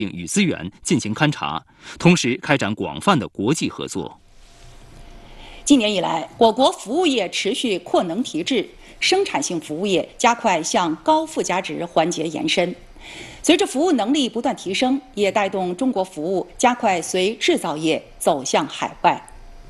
与资源进行勘察，同时开展广泛的国际合作。 今年以来，我国服务业持续扩能提质，生产性服务业加快向高附加值环节延伸。随着服务能力不断提升，也带动中国服务加快随制造业走向海外。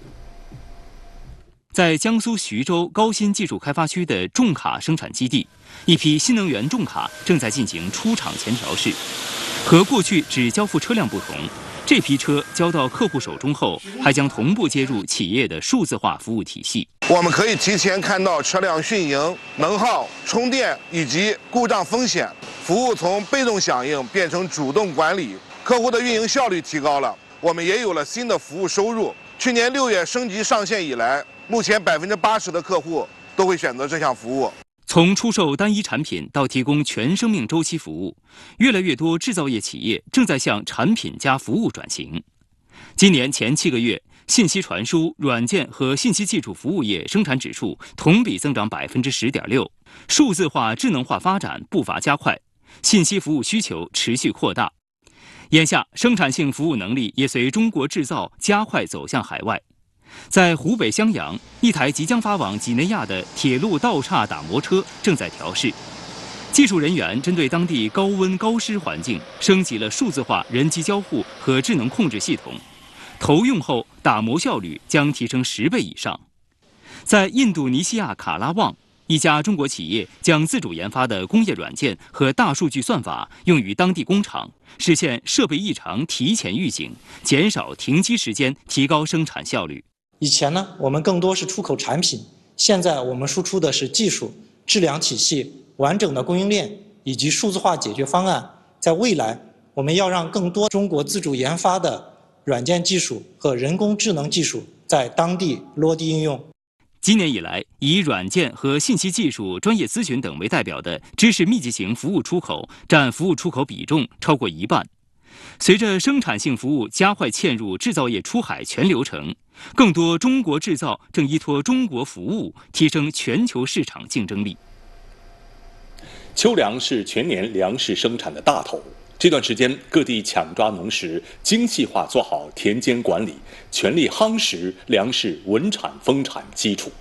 在江苏徐州高新技术开发区的重卡生产基地，一批新能源重卡正在进行出厂前调试。和过去只交付车辆不同，这批车交到客户手中后，还将同步接入企业的数字化服务体系。 我们可以提前看到车辆运营、能耗、充电以及故障风险，服务从被动响应变成主动管理，客户的运营效率提高了，我们也有了新的服务收入。去年6月升级上线以来，目前80%的客户都会选择这项服务。 从出售单一产品到提供全生命周期服务，越来越多制造业企业正在向产品加服务转型。今年前7个月，信息传输、软件和信息技术服务业生产指数同比增长10.6%，数字化、智能化发展步伐加快，信息服务需求持续扩大。眼下，生产性服务能力也随中国制造加快走向海外。在湖北襄阳，一台即将发往几内亚的铁路道岔打磨车正在调试。技术人员针对当地高温高湿环境，升级了数字化人机交互和智能控制系统。投用后，打磨效率将提升10倍以上。在印度尼西亚卡拉旺，一家中国企业将自主研发的工业软件和大数据算法用于当地工厂，实现设备异常提前预警，减少停机时间，提高生产效率。 以前呢，我们更多是出口产品，现在我们输出的是技术、质量体系、完整的供应链以及数字化解决方案。在未来，我们要让更多中国自主研发的软件技术和人工智能技术在当地落地应用。 今年以来，以软件和信息技术、专业咨询等为代表的知识密集型服务出口占服务出口比重超过1半。随着生产性服务加快嵌入制造业出海全流程，更多中国制造正依托中国服务提升全球市场竞争力。 秋粮是全年粮食生产的大头，这段时间各地抢抓农时，精细化做好田间管理，全力夯实粮食稳产丰产基础。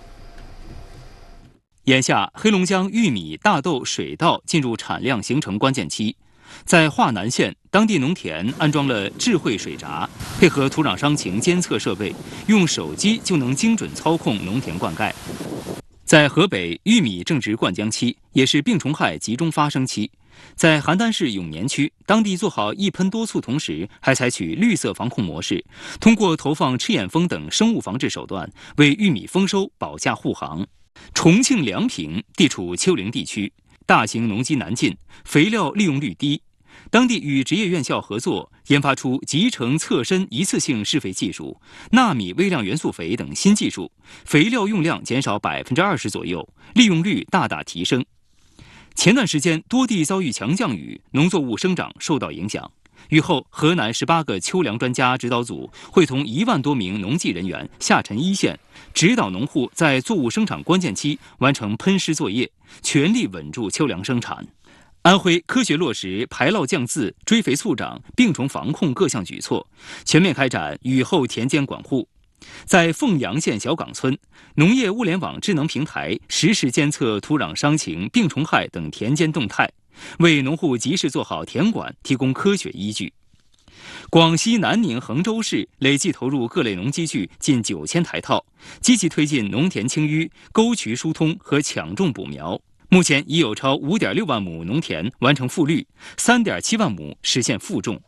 眼下，黑龙江玉米、大豆、水稻进入产量形成关键期。在华南县，当地农田安装了智慧水闸，配合土壤伤情监测设备，用手机就能精准操控农田灌溉。在河北，玉米正值灌浆期，也是病虫害集中发生期。在邯郸市永年区，当地做好一喷多促，同时还采取绿色防控模式，通过投放赤眼蜂等生物防治手段，为玉米丰收保驾护航。重庆梁平地处丘陵地区，大型农机难进，肥料利用率低。当地与职业院校合作，研发出集成侧身一次性施肥技术、纳米微量元素肥等新技术，肥料用量减少20%左右，利用率大大提升。前段时间多地遭遇强降雨，农作物生长受到影响。雨后，河南18个秋粮专家指导组会同1万多名农技人员下沉一线，指导农户在作物生长关键期完成喷施作业，全力稳住秋粮生产。安徽科学落实排涝降渍、追肥促长、病虫防控各项举措，全面开展雨后田间管护。在凤阳县小岗村，农业物联网智能平台实时监测土壤伤情、病虫害等田间动态，为农户及时做好田管提供科学依据。广西南宁衡州市累计投入各类农机具近9000台套，积极推进农田清淤、沟渠疏通和抢种补苗。目前已有超5.6万亩农田完成复绿，3.7万亩实现复种。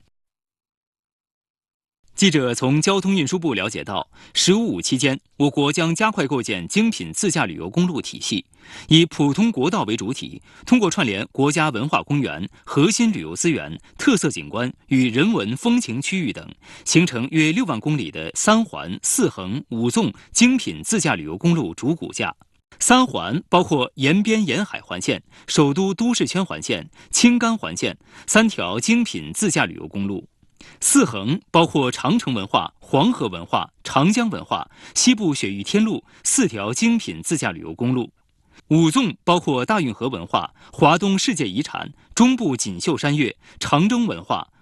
记者从交通运输部了解到，15.5期间，我国将加快构建精品自驾旅游公路体系，以普通国道为主体，通过串联国家文化公园、核心旅游资源、特色景观与人文风情区域等，形成约6万公里的3环、4横、5纵精品自驾旅游公路主骨架。3环包括延边沿海环线、首都都市圈环线、青甘环线3条精品自驾旅游公路。4横包括长城文化、黄河文化、长江文化、西部雪域天路4条精品自驾旅游公路。5纵包括大运河文化、华东世界遗产、中部锦绣山岳、长征文化、